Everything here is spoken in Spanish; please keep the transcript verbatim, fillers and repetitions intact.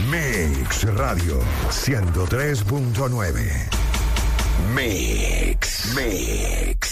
Mix Radio ciento tres punto nueve. Mix, Mix.